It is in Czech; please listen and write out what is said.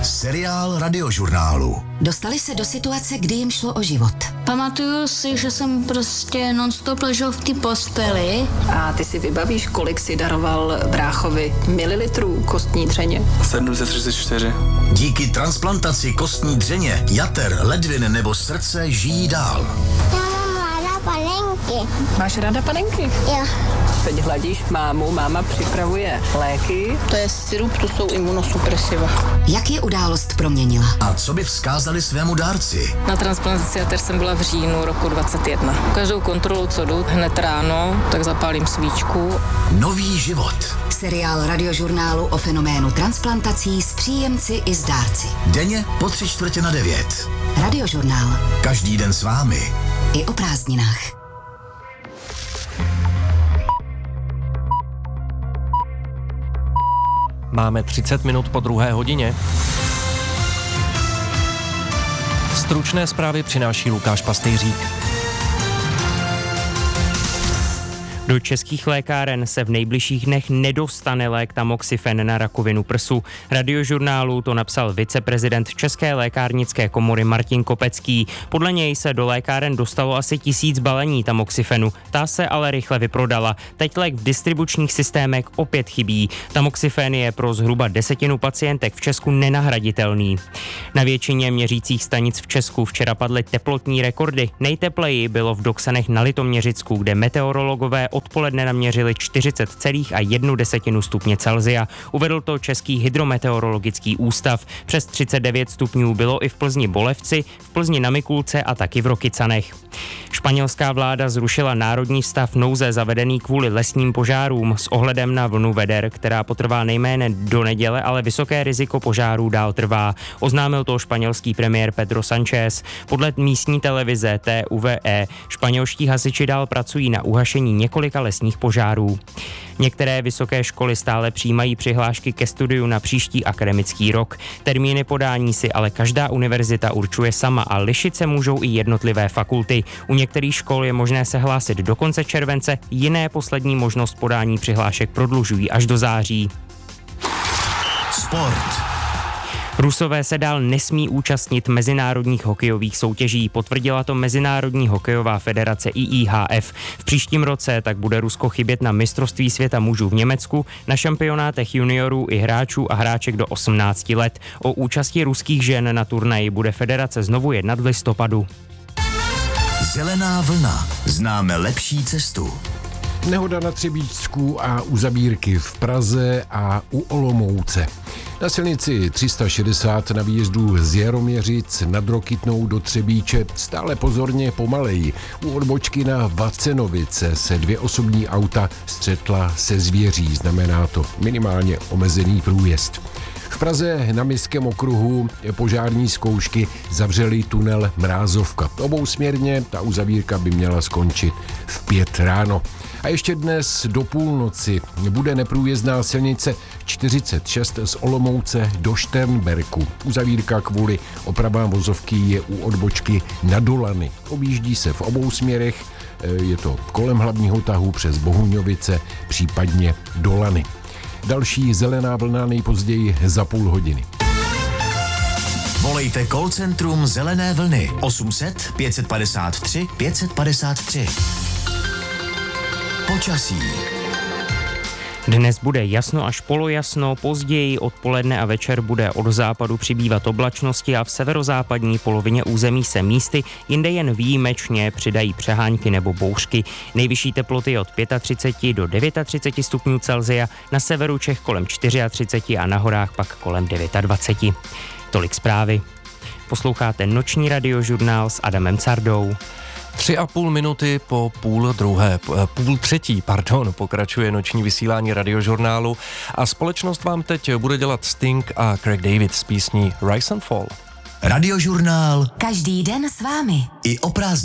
Seriál Radiožurnálu. Dostali se do situace, kdy jim šlo o život. Pamatuju si, že jsem prostě non-stop ležel v té posteli. A ty si vybavíš, kolik si daroval bráchovi mililitrů kostní dřeně? 734. Díky transplantaci kostní dřeně, jater, ledvin nebo srdce žijí dál. Panenky. Máš ráda panenky? Jo. Teď hladíš mámu, máma připravuje léky. To je sirup, to jsou imunosupresiva. Jak je událost proměnila? A co by vzkázali svému dárci? Na transplantaci jater jsem byla v říjnu roku 2021. Každou kontrolu, co jdu, hned ráno, tak zapálím svíčku. Nový život. Seriál Radiožurnálu o fenoménu transplantací s příjemci i s dárci. Denně po 8:45. Radiožurnál. Každý den s vámi. I o prázdninách. Máme 30 minut po 2. hodině. Stručné zprávy přináší Lukáš Pastejřík. Do českých lékáren se v nejbližších dnech nedostane lék tamoxifen na rakovinu prsu. Radiožurnálu to napsal viceprezident České lékárnické komory Martin Kopecký. Podle něj se do lékáren dostalo asi 1000 balení tamoxifenu. Ta se ale rychle vyprodala. Teď lék v distribučních systémech opět chybí. Tamoxifen je pro zhruba 10% pacientek v Česku nenahraditelný. Na většině měřících stanic v Česku včera padly teplotní rekordy. Nejtepleji bylo v Doksanech na Litoměřicku, kde meteorologové odpoledne naměřili 40,1 stupně Celsia. Uvedl to Český hydrometeorologický ústav. Přes 39 stupňů bylo i v Plzni Bolevci, v Plzni na Mikulce a taky v Rokycanech. Španělská vláda zrušila národní stav nouze zavedený kvůli lesním požárům s ohledem na vlnu veder, která potrvá nejméně do neděle, ale vysoké riziko požárů dál trvá. Oznámil to španělský premiér Pedro Sánchez. Podle místní televize TVE španělští hasiči dál pracují na uhašení několika lesních požárů. Některé vysoké školy stále přijímají přihlášky ke studiu na příští akademický rok. Termíny podání si ale každá univerzita určuje sama a lišit se můžou i jednotlivé fakulty. U některých škol je možné se hlásit do konce července, jiné poslední možnost podání přihlášek prodlužují až do září. Sport. Rusové se dál nesmí účastnit mezinárodních hokejových soutěží, potvrdila to Mezinárodní hokejová federace IIHF. V příštím roce tak bude Rusko chybět na mistrovství světa mužů v Německu, na šampionátech juniorů i hráčů a hráček do 18 let. O účasti ruských žen na turnaji bude federace znovu jednat v listopadu. Zelená vlna. Známe lepší cestu. Nehoda na Třebíčsku a u Zabírky v Praze a u Olomouce. Na silnici 360 na výjezdu z Jaroměřic nad Rokytnou do Třebíče stále pozorně pomaleji. U odbočky na Vacenovice se 2 osobní auta střetla se zvěří, znamená to minimálně omezený průjezd. V Praze na Městském okruhu požární zkoušky zavřely tunel Mrázovka. Obousměrně ta uzavírka by měla skončit v 5 ráno. A ještě dnes do půlnoci bude neprůjezdná silnice 46 z Olomouce do Šternberku. Uzavírka kvůli opravám vozovky je u odbočky na Dolany. Objíždí se v obou směrech, je to kolem hlavního tahu přes Bohuňovice, případně Dolany. Další zelená vlna nejpozději za půl hodiny. Volejte call centrum Zelené vlny 800 553 553. Počasí. Dnes bude jasno až polojasno, později odpoledne a večer bude od západu přibývat oblačnosti a v severozápadní polovině území se místy, jinde jen výjimečně přidají přehánky nebo bouřky. Nejvyšší teploty od 35 do 39 stupňů Celsia, na severu Čech kolem 34 a na horách pak kolem 29. Tolik zprávy. Posloucháte noční radiožurnál s Adamem Cardou. 3,5 minuty po půl třetí, pokračuje noční vysílání radiožurnálu a společnost vám teď bude dělat Sting a Craig David s písní Rise and Fall. Radiožurnál. Každý den s vámi. I o prázdninách.